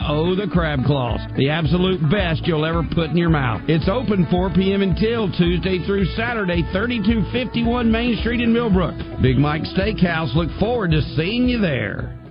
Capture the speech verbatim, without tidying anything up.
Oh, the crab claws. The absolute best you'll ever put in your mouth. It's open four p.m. until Tuesday through Saturday, thirty-two fifty-one Main Street in Millbrook. Big Mike Steakhouse. Look forward to seeing you there.